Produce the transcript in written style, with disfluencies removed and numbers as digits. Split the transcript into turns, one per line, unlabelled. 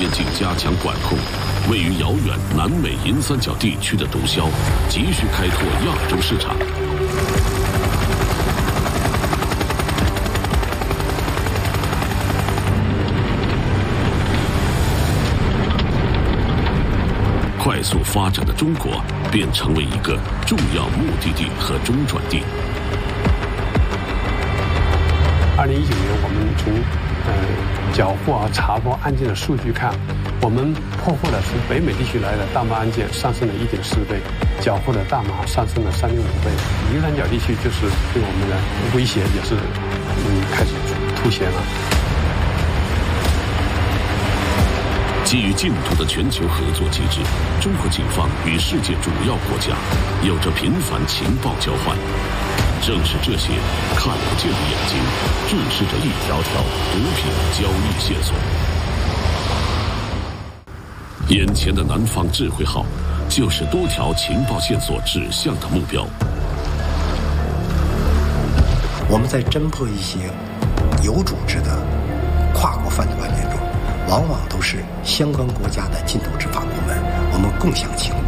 边境加强管控，位于遥远南美银三角地区的毒枭急需开拓亚洲市场。快速发展的中国便成为一个重要目的地和中转地。
2019年，我们从缴获和查获案件的数据看，我们破获的从北美地区来的大麻案件上升了1.4倍，缴获的大麻上升了3.5倍。银三角地区就是对我们的威胁也是开始凸显了。
基于进度的全球合作机制，中国警方与世界主要国家有着频繁情报交换。正是这些看不见的眼睛，注视着一条条毒品交易线索。眼前的南方智慧号，就是多条情报线索指向的目标。
我们在侦破一些有组织的跨国犯罪案件中，往往都是相关国家的进口执法部门，我们共享情报。